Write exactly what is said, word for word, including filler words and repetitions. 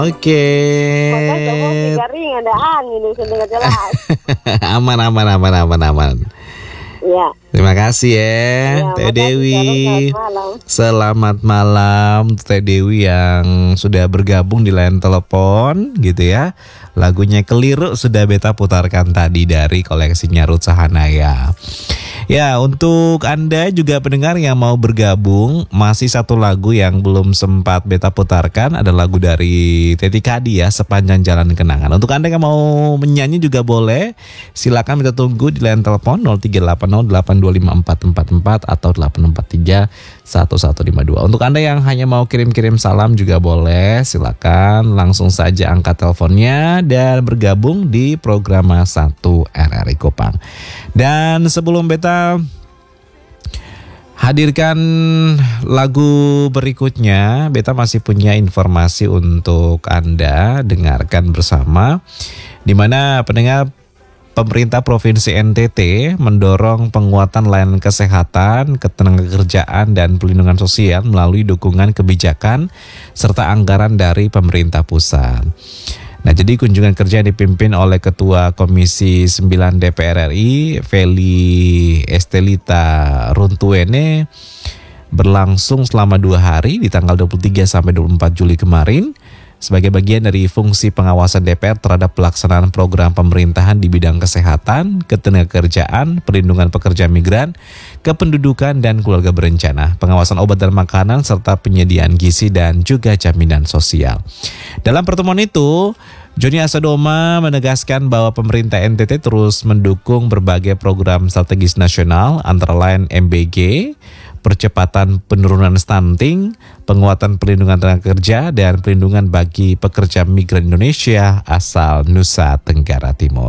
Oke. Makanya kamu garing ada angin ini dengar jelas. Aman aman aman aman aman. Iya. Terima kasih ya, Ya, Teh makasih, Dewi. selamat malam. Selamat malam Teh Dewi yang sudah bergabung di line telepon gitu ya. Lagunya Keliru sudah beta putarkan tadi dari koleksinya Ruth Sahanaya. Ya, untuk Anda juga pendengar yang mau bergabung, masih satu lagu yang belum sempat beta putarkan, ada lagu dari Teti Kadi ya, Sepanjang Jalan Kenangan. Untuk Anda yang mau menyanyi juga boleh, silakan kita tunggu di line telepon nol tiga delapan nol delapan dua lima empat empat empat atau delapan empat tiga satu satu lima dua. Untuk Anda yang hanya mau kirim-kirim salam juga boleh, silakan langsung saja angkat teleponnya dan bergabung di program satu R R I Kupang. Dan sebelum beta hadirkan lagu berikutnya, beta masih punya informasi untuk Anda dengarkan bersama, di mana pendengar pemerintah Provinsi N T T mendorong penguatan layanan kesehatan, ketenagakerjaan dan pelindungan sosial melalui dukungan kebijakan serta anggaran dari pemerintah pusat. Nah, jadi kunjungan kerja yang dipimpin oleh Ketua Komisi sembilan D P R R I, Feli Estelita Runtuene, berlangsung selama dua hari di tanggal dua puluh tiga sampai dua puluh empat Juli kemarin sebagai bagian dari fungsi pengawasan D P R terhadap pelaksanaan program pemerintahan di bidang kesehatan, ketenagakerjaan, perlindungan pekerja migran, kependudukan dan keluarga berencana, pengawasan obat dan makanan serta penyediaan gizi dan juga jaminan sosial. Dalam pertemuan itu, Joni Asadoma menegaskan bahwa pemerintah N T T terus mendukung berbagai program strategis nasional antara lain M B G, percepatan penurunan stunting, penguatan perlindungan tenaga kerja, dan perlindungan bagi pekerja migran Indonesia asal Nusa Tenggara Timur.